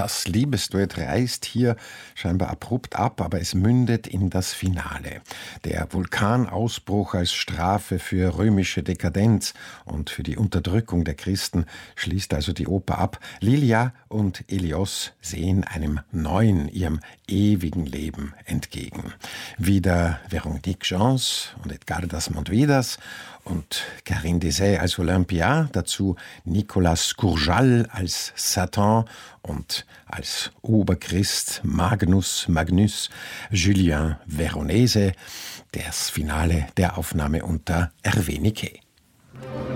Das Liebesduett reißt hier scheinbar abrupt ab, aber es mündet in das Finale. Der Vulkanausbruch als Strafe für römische Dekadenz und für die Unterdrückung der Christen schließt also die Oper ab. Lilia und Elios sehen einem neuen, ihrem ewigen Leben entgegen. Wieder Véronique Gens und Edgardas Montvidas und Karine Dessay als Olympia, dazu Nicolas Courjal als Satan und als Oberchrist Magnus, Julien Veronese, das Finale der Aufnahme unter Hervé Niquet.